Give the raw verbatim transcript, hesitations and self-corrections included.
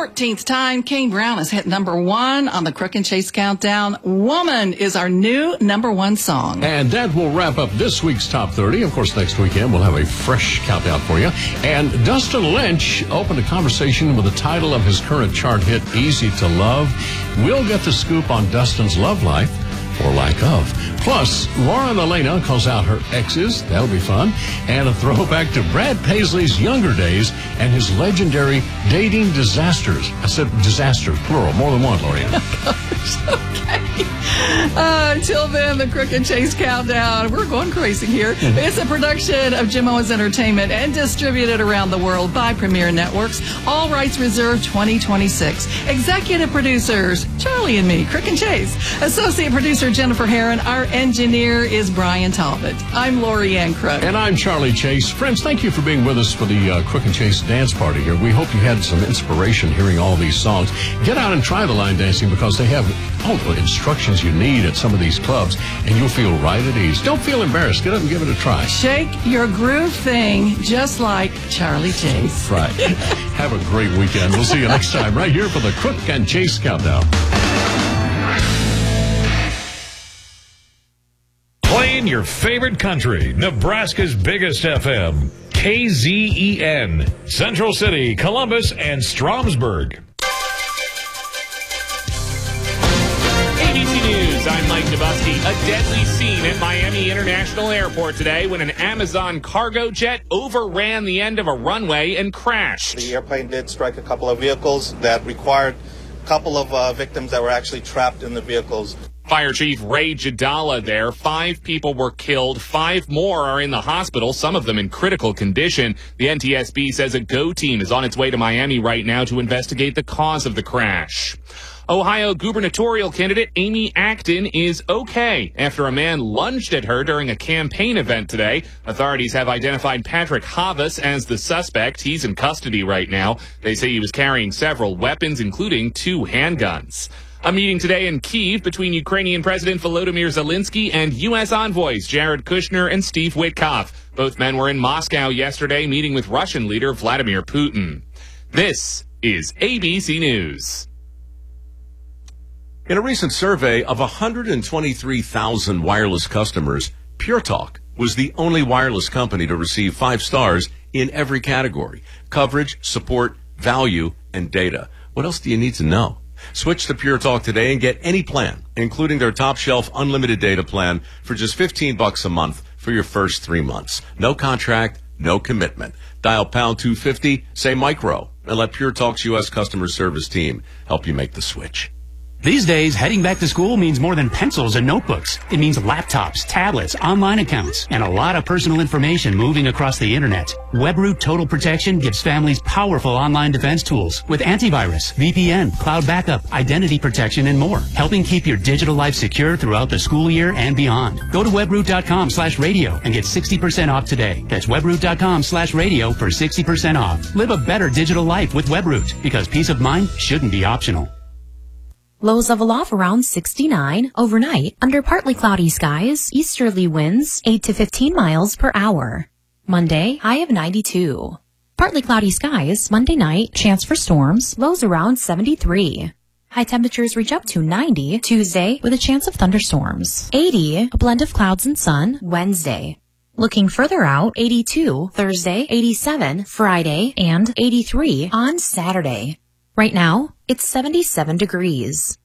fourteenth time, Kane Brown has hit number one on the Crook and Chase Countdown. Woman is our new number one song. And that will wrap up this week's Top thirty. Of course, next weekend we'll have a fresh countdown for you. And Dustin Lynch opened a conversation with the title of his current chart hit, Easy to Love. We'll get the scoop on Dustin's love life, or lack of. Plus, Lauren Elena calls out her exes. That'll be fun. And a throwback to Brad Paisley's younger days and his legendary dating disasters. I said disasters, plural, more than one, Lauren. Okay. Uh, until then, the Crook and Chase Countdown. We're going crazy here. Mm-hmm. It's a production of Jim Owens Entertainment and distributed around the world by Premier Networks. All rights reserved twenty twenty-six. Executive producers, Charlie and me, Crook and Chase. Associate producer, Jennifer Herron. Our engineer is Brian Talbot. I'm Lori Ann Crook. And I'm Charlie Chase. Friends, thank you for being with us for the uh, Crook and Chase dance party here. We hope you had some inspiration hearing all these songs. Get out and try the line dancing because they have all the instructions you need at some of these clubs, and you'll feel right at ease. Don't feel embarrassed. Get up and give it a try. Shake your groove thing just like Charlie Chase. Right. Have a great weekend. We'll see you next time right here for the Crook and Chase Countdown. Playing your favorite country, Nebraska's biggest F M, K Z E N, Central City, Columbus, and Stromsburg. A B C News, I'm Mike Nabusky. A deadly scene at Miami International Airport today when an Amazon cargo jet overran the end of a runway and crashed. The airplane did strike a couple of vehicles that required a couple of uh, victims that were actually trapped in the vehicles. Fire Chief Ray Jadala there. Five people were killed. Five more are in the hospital, some of them in critical condition. The N T S B says a GO team is on its way to Miami right now to investigate the cause of the crash. Ohio gubernatorial candidate Amy Acton is okay after a man lunged at her during a campaign event today. Authorities have identified Patrick Havas as the suspect. He's in custody right now. They say he was carrying several weapons, including two handguns. A meeting today in Kyiv between Ukrainian President Volodymyr Zelensky and U S envoys Jared Kushner and Steve Witkoff. Both men were in Moscow yesterday meeting with Russian leader Vladimir Putin. This is A B C News. In a recent survey of one hundred twenty-three thousand wireless customers, Pure Talk was the only wireless company to receive five stars in every category: coverage, support, value, and data. What else do you need to know? Switch to Pure Talk today and get any plan, including their top shelf unlimited data plan for just fifteen bucks a month for your first three months. No contract, no commitment. Dial pound two fifty, say micro, and let Pure Talk's U S customer service team help you make the switch. These days, heading back to school means more than pencils and notebooks. It means laptops, tablets, online accounts, and a lot of personal information moving across the internet. WebRoot Total Protection gives families powerful online defense tools with antivirus, V P N, cloud backup, identity protection, and more, helping keep your digital life secure throughout the school year and beyond. Go to webroot.com slash radio and get sixty percent off today. That's webroot.com slash radio for sixty percent off. Live a better digital life with WebRoot, because peace of mind shouldn't be optional. Lows level off around sixty-nine. Overnight, under partly cloudy skies, easterly winds eight to fifteen miles per hour. Monday, high of ninety-two. Partly cloudy skies, Monday night, chance for storms, lows around seventy-three. High temperatures reach up to ninety. Tuesday, with a chance of thunderstorms. eighty, a blend of clouds and sun, Wednesday. Looking further out, eighty-two, Thursday, eighty-seven, Friday, and eighty-three on Saturday. Right now, it's seventy-seven degrees.